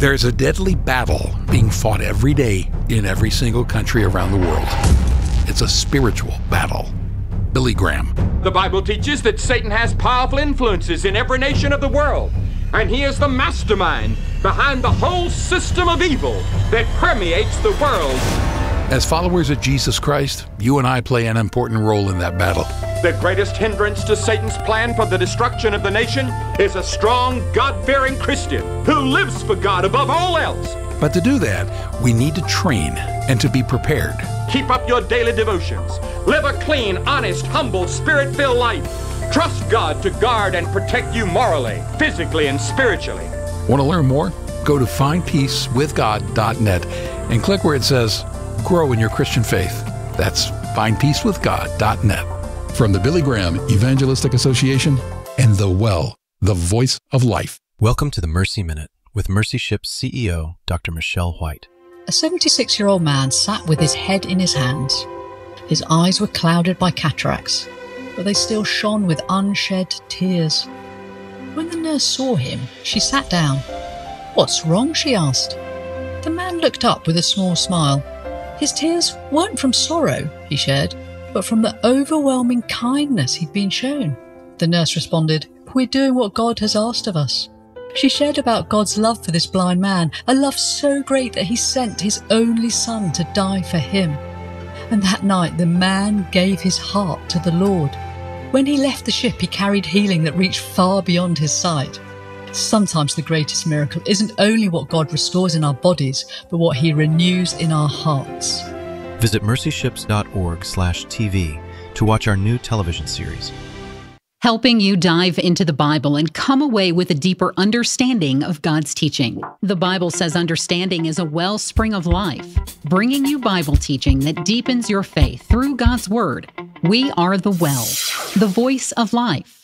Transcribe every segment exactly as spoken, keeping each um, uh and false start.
There's a deadly battle being fought every day in every single country around the world. It's a spiritual battle. Billy Graham. The Bible teaches that Satan has powerful influences in every nation of the world, and he is the mastermind behind the whole system of evil that permeates the world. As followers of Jesus Christ, you and I play an important role in that battle. The greatest hindrance to Satan's plan for the destruction of the nation is a strong, God-fearing Christian who lives for God above all else. But to do that, we need to train and to be prepared. Keep up your daily devotions. Live a clean, honest, humble, spirit-filled life. Trust God to guard and protect you morally, physically, and spiritually. Want to learn more? Go to find peace with god dot net and click where it says Grow in Your Christian Faith. That's find peace with god dot net. From the Billy Graham Evangelistic Association and The Well, the voice of life. Welcome to the Mercy Minute with Mercy Ship's C E O, Doctor Michelle White. A seventy-six-year-old man sat with his head in his hands. His eyes were clouded by cataracts, but they still shone with unshed tears. When the nurse saw him, she sat down. "What's wrong?" she asked. The man looked up with a small smile. His tears weren't from sorrow, he shared, but from the overwhelming kindness he'd been shown. The nurse responded, "We're doing what God has asked of us." She shared about God's love for this blind man, a love so great that he sent his only son to die for him. And that night the man gave his heart to the Lord. When he left the ship, he carried healing that reached far beyond his sight. Sometimes the greatest miracle isn't only what God restores in our bodies, but what he renews in our hearts. Visit mercy ships dot org slash T V to watch our new television series. Helping you dive into the Bible and come away with a deeper understanding of God's teaching. The Bible says understanding is a wellspring of life, bringing you Bible teaching that deepens your faith through God's Word. We are the Well, the voice of life.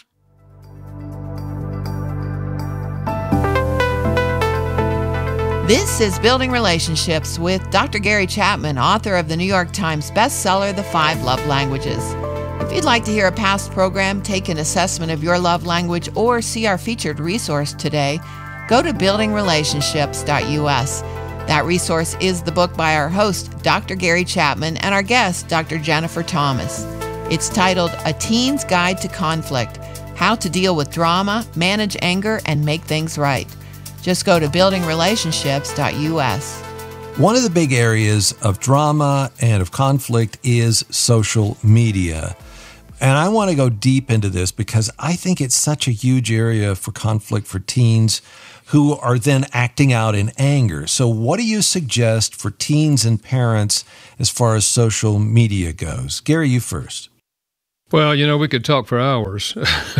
This is Building Relationships with Doctor Gary Chapman, author of the New York Times bestseller, The Five Love Languages. If you'd like to hear a past program, take an assessment of your love language, or see our featured resource today, go to building relationships dot U S. That resource is the book by our host, Doctor Gary Chapman, and our guest, Doctor Jennifer Thomas. It's titled A Teen's Guide to Conflict: How to Deal with Drama, Manage Anger, and Make Things Right. Just go to building relationships dot U S. One of the big areas of drama and of conflict is social media. And I want to go deep into this because I think it's such a huge area for conflict for teens who are then acting out in anger. So what do you suggest for teens and parents as far as social media goes? Gary, you first. Well, you know, we could talk for hours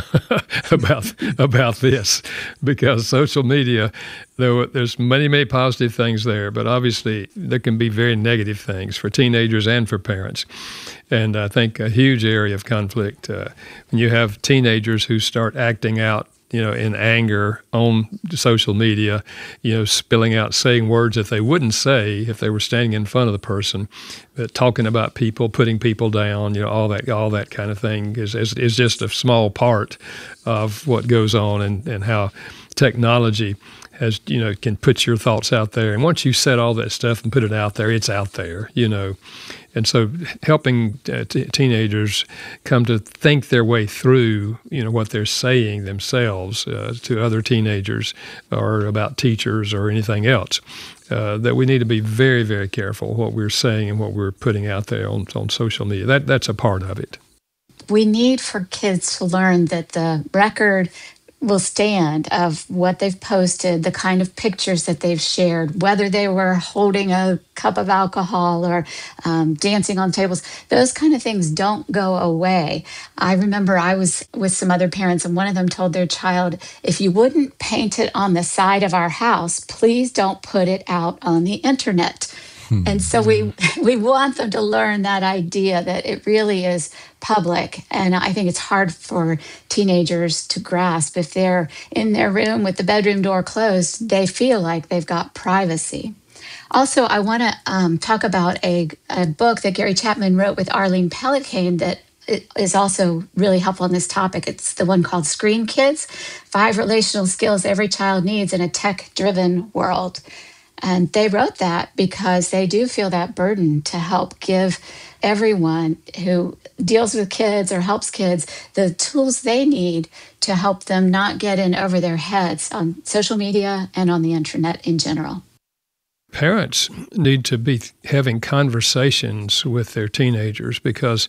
about about this, because social media, though there's many, many positive things there, but obviously there can be very negative things for teenagers and for parents. And I think a huge area of conflict, uh, when you have teenagers who start acting out, you know, in anger on social media, you know, spilling out, saying words that they wouldn't say if they were standing in front of the person, but talking about people, putting people down, you know, all that, all that kind of thing is is, is just a small part of what goes on, and, and how technology has, you know, can put your thoughts out there. And once you set all that stuff and put it out there, it's out there, you know. And so helping uh, t- teenagers come to think their way through, you know, what they're saying themselves uh, to other teenagers, or about teachers or anything else, uh, that we need to be very, very careful what we're saying and what we're putting out there on, on social media. That That's a part of it. We need for kids to learn that the record will stand of what they've posted, the kind of pictures that they've shared, whether they were holding a cup of alcohol or um, dancing on tables. Those kind of things don't go away. I remember I was with some other parents, and one of them told their child, if you wouldn't paint it on the side of our house, please don't put it out on the internet. And so we we want them to learn that idea that it really is public. And I think it's hard for teenagers to grasp. If they're in their room with the bedroom door closed, they feel like they've got privacy. Also, I want to um, talk about a, a book that Gary Chapman wrote with Arlene Pellicane that is also really helpful in this topic. It's the one called Screen Kids, Five Relational Skills Every Child Needs in a Tech-Driven World. And they wrote that because they do feel that burden to help give everyone who deals with kids or helps kids the tools they need to help them not get in over their heads on social media and on the internet in general. Parents need to be having conversations with their teenagers because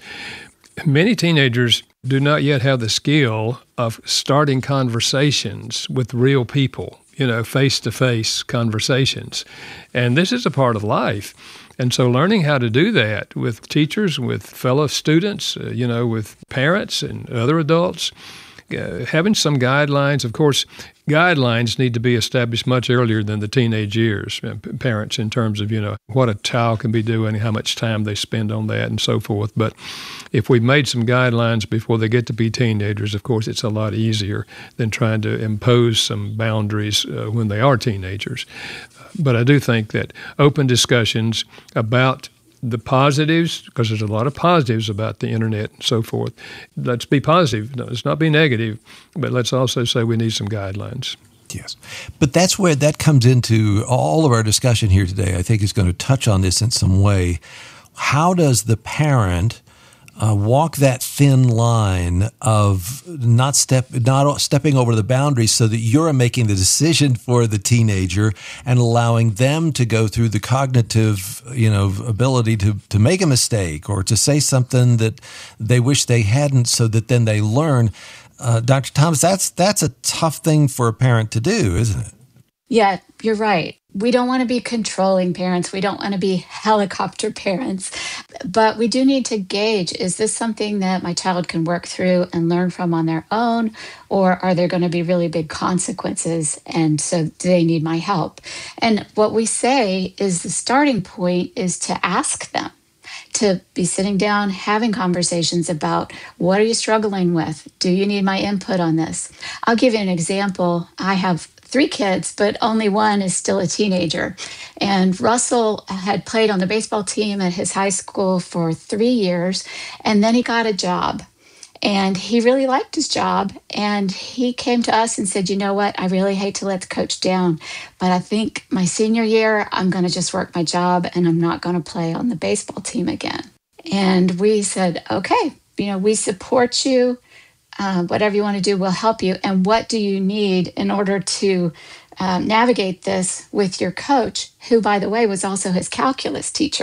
many teenagers do not yet have the skill of starting conversations with real people, you know, face-to-face conversations. And this is a part of life. And so learning how to do that with teachers, with fellow students, uh, you know, with parents and other adults, uh, having some guidelines. Of course, guidelines need to be established much earlier than the teenage years, uh, parents, in terms of, you know, what a child can be doing, how much time they spend on that and so forth. But if we've made some guidelines before they get to be teenagers, of course, it's a lot easier than trying to impose some boundaries uh, when they are teenagers. But I do think that open discussions about the positives, because there's a lot of positives about the internet and so forth. Let's be positive. No, let's not be negative, but let's also say we need some guidelines. Yes. But that's where that comes into all of our discussion here today. I think is going to touch on this in some way. How does the parent Uh, walk that thin line of not step, not stepping over the boundaries so that you're making the decision for the teenager and allowing them to go through the cognitive, you know, ability to, to make a mistake or to say something that they wish they hadn't so that then they learn. Uh, Doctor Thomas, that's, that's a tough thing for a parent to do, isn't it? Yeah, you're right. We don't want to be controlling parents. We don't want to be helicopter parents. But we do need to gauge, is this something that my child can work through and learn from on their own? Or are there going to be really big consequences? And so do they need my help? And what we say is the starting point is to ask them, to be sitting down, having conversations about what are you struggling with? Do you need my input on this? I'll give you an example. I have three kids, but only one is still a teenager. And Russell had played on the baseball team at his high school for three years, and then he got a job. And he really liked his job, and he came to us and said, you know what, I really hate to let the coach down, but I think my senior year, I'm going to just work my job, and I'm not going to play on the baseball team again. And we said, okay, you know, we support you. Uh, whatever you want to do, we'll help you. And what do you need in order to um, navigate this with your coach, who, by the way, was also his calculus teacher?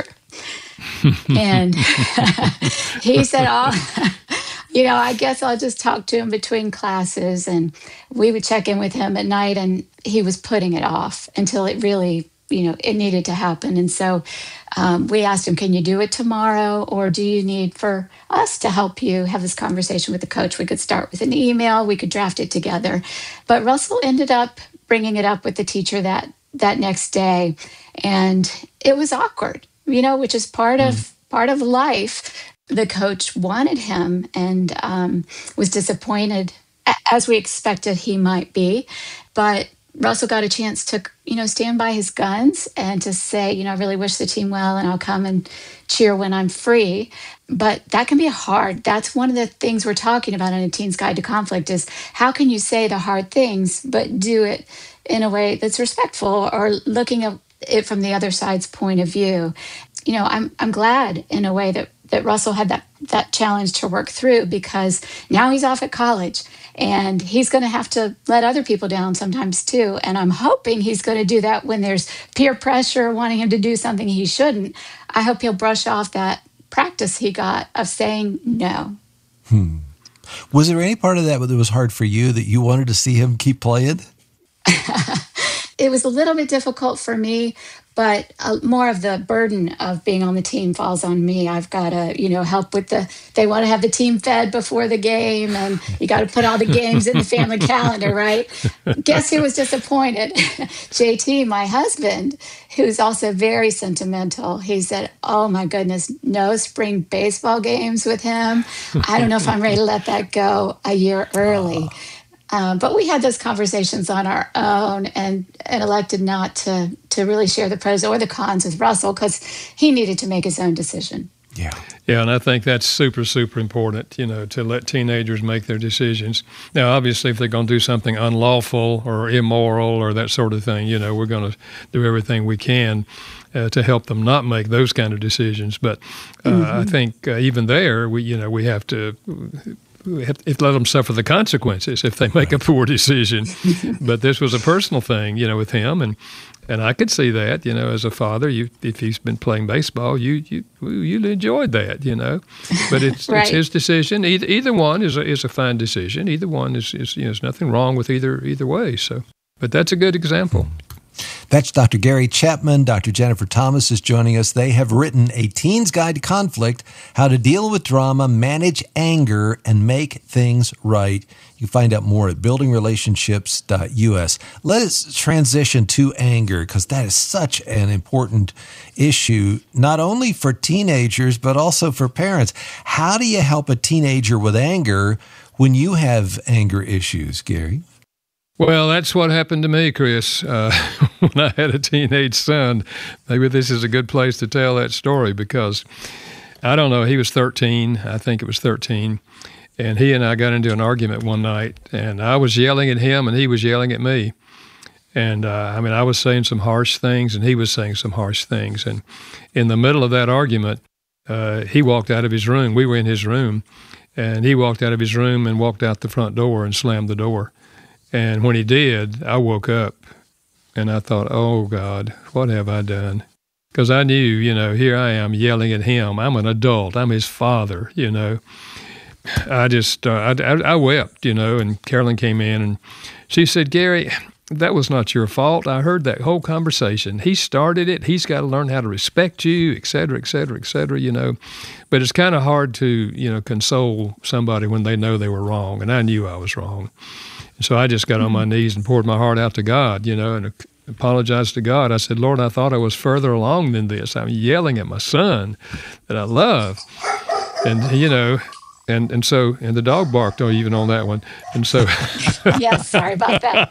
And he said, oh, you know, I guess I'll just talk to him between classes. And we would check in with him at night, and he was putting it off until it really, you know, it needed to happen. And so um, we asked him, can you do it tomorrow? Or do you need for us to help you have this conversation with the coach? We could start with an email. We could draft it together. But Russell ended up bringing it up with the teacher that, that next day. And it was awkward, you know, which is part mm. of part of life. The coach wanted him and um, was disappointed, as we expected he might be. But Russell got a chance to, you know, stand by his guns and to say, you know, I really wish the team well, and I'll come and cheer when I'm free. But that can be hard. That's one of the things we're talking about in A Teen's Guide to Conflict is how can you say the hard things, but do it in a way that's respectful or looking at it from the other side's point of view. You know, I'm I'm glad in a way that that Russell had that, that challenge to work through, because now he's off at college and he's going to have to let other people down sometimes too. And I'm hoping he's going to do that when there's peer pressure wanting him to do something he shouldn't. I hope he'll brush off that practice he got of saying no. Hmm. Was there any part of that that was hard for you that you wanted to see him keep playing? It was a little bit difficult for me, but uh, more of the burden of being on the team falls on me. I've got to, you know, help with the, they want to have the team fed before the game, and you got to put all the games in the family calendar, right? Guess who was disappointed? J T, my husband, who's also very sentimental. He said, oh my goodness, no spring baseball games with him. I don't know if I'm ready to let that go a year early. Um, but we had those conversations on our own and, and elected not to to really share the pros or the cons with Russell because he needed to make his own decision. Yeah. Yeah, and I think that's super, super important, you know, to let teenagers make their decisions. Now, obviously, if they're going to do something unlawful or immoral or that sort of thing, you know, we're going to do everything we can uh, to help them not make those kind of decisions. But uh, mm-hmm. I think uh, even there, we, you know, we have to we have to let them suffer the consequences if they make a poor decision. But this was a personal thing, you know, with him, and And I could see that, you know, as a father, you, if he's been playing baseball, you you you enjoyed that, you know. But it's right. it's his decision. Either either one is a, is a fine decision. Either one is, is you know, there's nothing wrong with either either way. So, but that's a good example. That's Doctor Gary Chapman. Doctor Jennifer Thomas is joining us. They have written A Teen's Guide to Conflict, How to Deal with Drama, Manage Anger, and Make Things Right. You can find out more at building relationships dot U S. Let us transition to anger, because that is such an important issue, not only for teenagers, but also for parents. How do you help a teenager with anger when you have anger issues, Gary? Well, that's what happened to me, Chris, uh, when I had a teenage son. Maybe this is a good place to tell that story because, I don't know, he was thirteen. I think it was thirteen. And he and I got into an argument one night, and I was yelling at him, and he was yelling at me. And, uh, I mean, I was saying some harsh things, and he was saying some harsh things. And in the middle of that argument, uh, he walked out of his room. We were in his room, and he walked out of his room and walked out the front door and slammed the door. And when he did, I woke up, and I thought, oh, God, what have I done? Because I knew, you know, here I am yelling at him. I'm an adult. I'm his father, you know. I just, uh, I, I wept, you know, and Carolyn came in, and she said, Gary, that was not your fault. I heard that whole conversation. He started it. He's got to learn how to respect you, et cetera, et cetera, et cetera, you know. But it's kind of hard to, you know, console somebody when they know they were wrong, and I knew I was wrong. So I just got on my knees and poured my heart out to God, you know, and apologized to God. I said, Lord, I thought I was further along than this. I'm yelling at my son that I love. And, you know, and and so, and the dog barked oh, even on that one. And so. Yeah, sorry about that.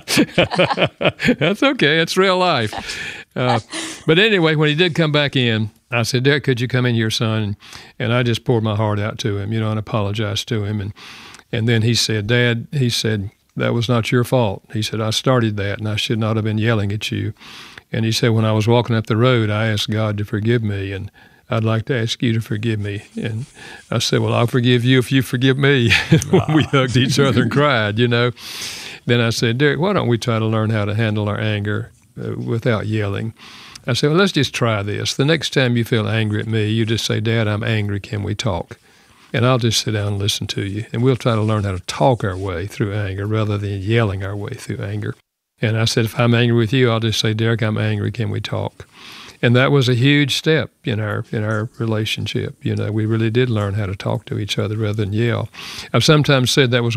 That's okay. It's real life. Uh, but anyway, when he did come back in, I said, Derek, could you come in here, son? And, and I just poured my heart out to him, you know, and apologized to him. And And then he said, Dad, he said, that was not your fault. He said, I started that, and I should not have been yelling at you. And he said, when I was walking up the road, I asked God to forgive me, and I'd like to ask you to forgive me. And I said, well, I'll forgive you if you forgive me. When we hugged each other and cried, you know. Then I said, Derek, why don't we try to learn how to handle our anger uh, without yelling? I said, well, let's just try this. The next time you feel angry at me, you just say, Dad, I'm angry. Can we talk? And I'll just sit down and listen to you. And we'll try to learn how to talk our way through anger rather than yelling our way through anger. And I said, if I'm angry with you, I'll just say, Derek, I'm angry. Can we talk? And that was a huge step in our in our relationship. You know, we really did learn how to talk to each other rather than yell. I've sometimes said that was